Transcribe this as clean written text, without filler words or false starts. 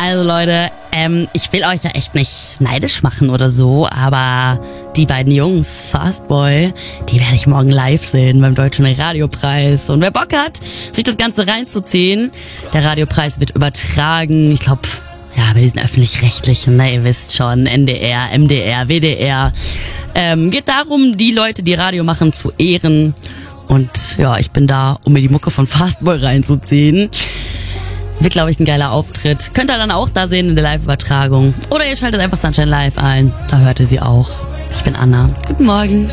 Also Leute, ich will euch ja echt nicht neidisch machen oder so, aber die beiden Jungs, Fastboy, die werde ich morgen live sehen beim Deutschen Radiopreis. Und wer Bock hat, sich das Ganze reinzuziehen, der Radiopreis wird übertragen, ich glaube, ja, bei diesen Öffentlich-Rechtlichen, ne, ihr wisst schon, NDR, MDR, WDR. Geht darum, die Leute, die Radio machen, zu ehren. Und ja, ich bin da, um mir die Mucke von Fastboy reinzuziehen. Wird, glaube ich, ein geiler Auftritt. Könnt ihr dann auch da sehen in der Live-Übertragung. Oder ihr schaltet einfach Sunshine Live ein. Da hört ihr sie auch. Ich bin Anna. Guten Morgen.